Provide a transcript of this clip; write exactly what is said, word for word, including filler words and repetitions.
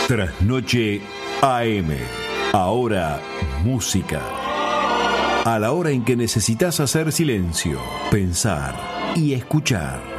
Trasnoche A M. Ahora música. A la hora en que necesitas hacer silencio, pensar y escuchar.